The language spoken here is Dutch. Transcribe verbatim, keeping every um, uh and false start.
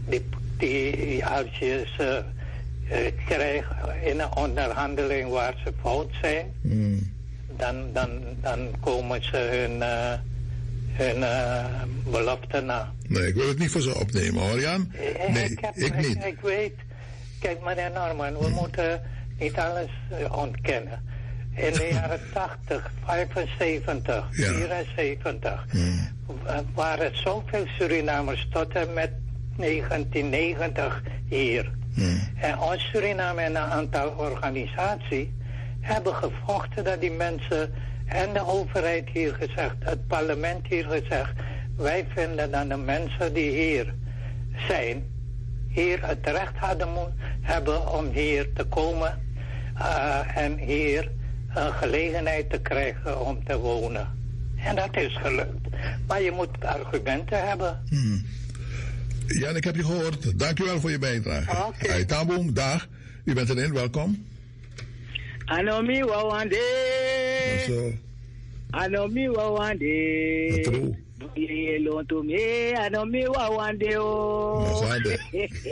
die, die, als je ze uh, krijgt in een onderhandeling waar ze fout zijn, mm. dan, dan, dan komen ze hun, uh, hun uh, belofte na. Nee, ik wil het niet voor ze opnemen hoor, Jan. Nee, ik, heb, ik niet. Ik, ik weet, kijk meneer Norman, we mm. moeten niet alles uh, ontkennen. In de jaren tachtig, vijfenzeventig, ja. vierenzeventig mm. waren zoveel Surinamers tot en met negentien negentig hier. Mm. En ons Suriname en een aantal organisaties hebben gevochten dat die mensen en de overheid hier gezegd, het parlement hier gezegd, wij vinden dat de mensen die hier zijn, hier het recht hadden mo- hebben om hier te komen uh, en hier een gelegenheid te krijgen om te wonen. En dat is gelukt. Maar je moet argumenten hebben. Hmm. Jan, ik heb je gehoord. Dank u wel voor je bijdrage. Oké. Okay. Hey, Tamboom, dag. U bent erin, welkom. Anomi wawande. Zo. Anomi wawande. True. Anomi wawande.